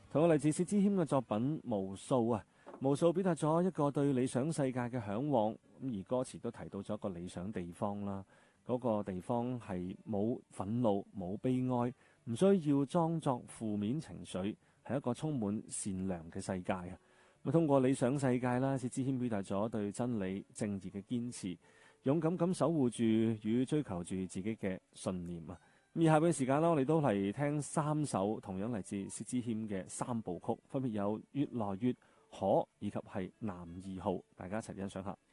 同樣嚟自薛之謙嘅作品無數啊，無數表達咗一個對理想世界嘅嚮往，咁而歌詞都提到咗一個理想地方啦。嗰個地方係冇憤怒、冇悲哀，唔需要裝作負面情緒，係一個充滿善良嘅世界啊！咁通過理想世界啦，薛之謙表達咗對真理、正義嘅堅持，勇敢咁守護住與追求住自己嘅信念啊！咁而下邊時間啦，我哋都嚟聽三首同樣嚟自薛之謙嘅三部曲，分別有《越來越可》以及係《男二號》，大家一齊欣賞下。